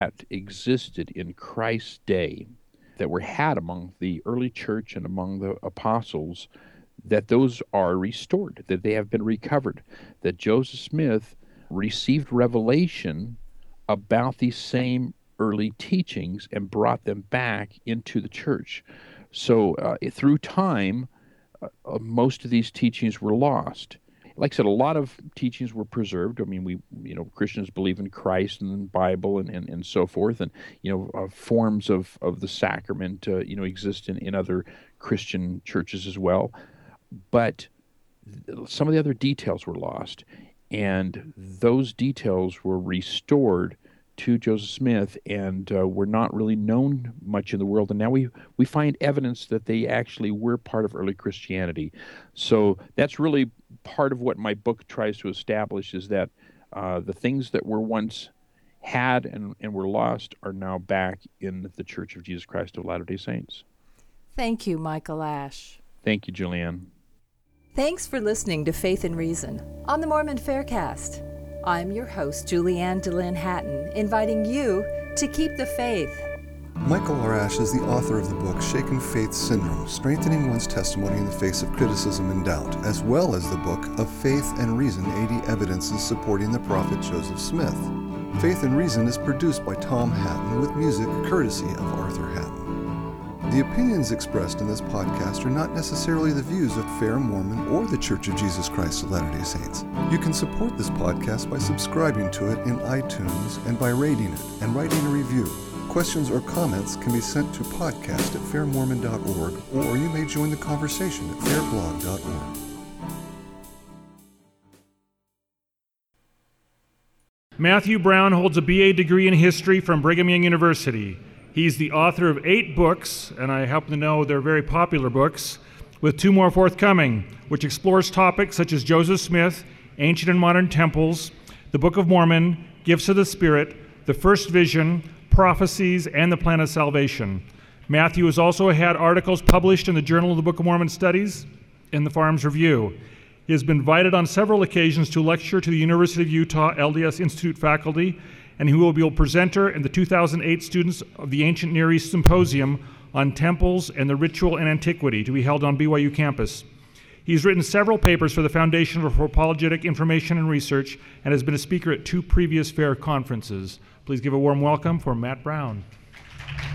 that existed in Christ's day that were had among the early church and among the apostles, that those are restored, that they have been recovered, that Joseph Smith received revelation about these same early teachings and brought them back into the church. So through time, most of these teachings were lost. Like I said, a lot of teachings were preserved. I mean, Christians believe in Christ and the Bible and so forth, and forms of the sacrament exist in other Christian churches as well. But some of the other details were lost, and those details were restored to Joseph Smith, and were not really known much in the world. And now we find evidence that they actually were part of early Christianity. So that's really part of what my book tries to establish, is that the things that were once had and were lost are now back in the Church of Jesus Christ of Latter-day Saints. Thank you, Michael Ash. Thank you, Julianne. Thanks for listening to Faith and Reason on the Mormon Faircast. I'm your host, Julianne DeLynn Hatton, inviting you to keep the faith. Michael R. Ash is the author of the book Shaken Faith Syndrome, Strengthening One's Testimony in the Face of Criticism and Doubt, as well as the book Of Faith and Reason, 80 Evidences Supporting the Prophet Joseph Smith. Faith and Reason is produced by Tom Hatton with music courtesy of Arthur Hatton. The opinions expressed in this podcast are not necessarily the views of Fair Mormon or the Church of Jesus Christ of Latter-day Saints. You can support this podcast by subscribing to it in iTunes and by rating it and writing a review. Questions or comments can be sent to podcast@fairmormon.org, or you may join the conversation at fairblog.org. Matthew Brown holds a BA degree in history from Brigham Young University. He's the author of 8 books, and I happen to know they're very popular books, with 2 more forthcoming, which explores topics such as Joseph Smith, ancient and modern temples, the Book of Mormon, gifts of the Spirit, the first vision, prophecies, and the plan of salvation. Matthew has also had articles published in the Journal of the Book of Mormon Studies and the Farms Review. He has been invited on several occasions to lecture to the University of Utah LDS Institute faculty, and he will be a presenter in the 2008 Students of the Ancient Near East Symposium on Temples and the Ritual and Antiquity, to be held on BYU campus. He's written several papers for the Foundation for Apologetic Information and Research and has been a speaker at 2 previous FAIR conferences. Please give a warm welcome for Matt Brown.